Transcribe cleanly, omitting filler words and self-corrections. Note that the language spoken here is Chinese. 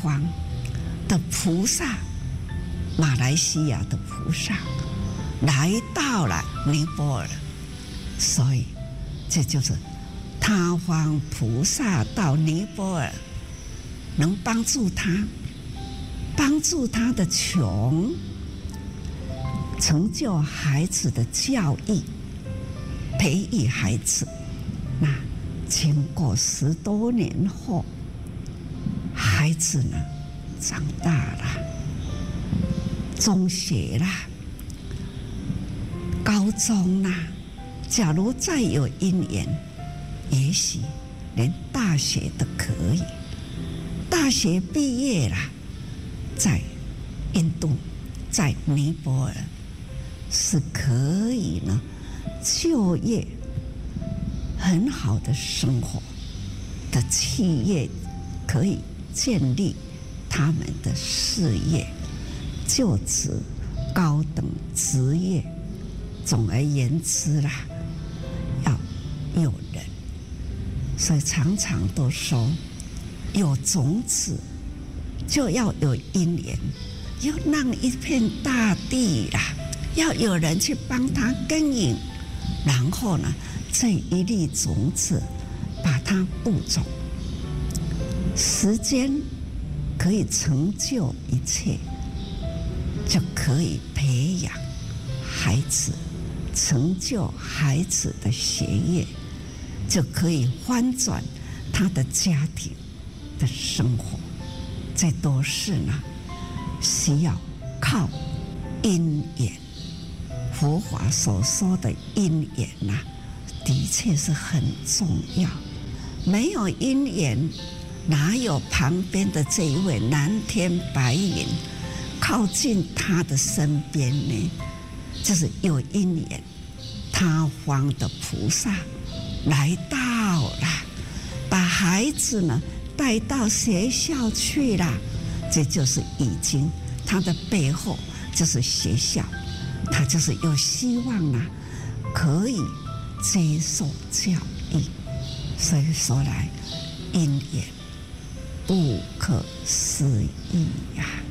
方的菩萨，马来西亚的菩萨来到了尼泊尔，所以这就是他方菩萨到尼泊尔，能帮助他的穷，成就孩子的教育，培育孩子。那经过10多年后，孩子呢长大了，中学啦，高中啦，假如再有因缘，也许连大学都可以。大学毕业了，在印度，在尼泊尔是可以呢就业，很好的生活的企业可以建立他们的事业，就职高等职业。总而言之啦，要有人，所以常常都说，有种子就要有因缘，要让一片大地啦，要有人去帮他耕耘，然后呢，这一粒种子把它播种，时间可以成就一切，就可以培养孩子，成就孩子的学业，就可以翻转他的家庭的生活。这都是呢需要靠因缘。佛法所说的因缘呐，的确是很重要。没有因缘，哪有旁边的这一位蓝天白云靠近他的身边呢？就是有因缘，他方的菩萨来到了，把孩子呢带到学校去了，这就是已经他的背后就是学校，他就是有希望啊，可以接受教育。所以说来，因缘不可思议呀。